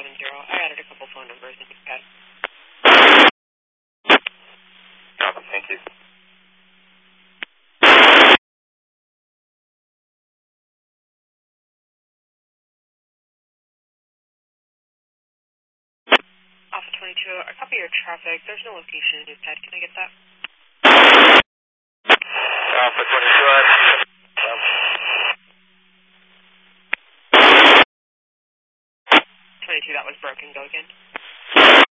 I added a couple phone numbers in your pad. Copy, thank you. Alpha 22, I copy your traffic. There's no location in your pad. Can I get that? Alpha 22, 22, that was broken. Go again.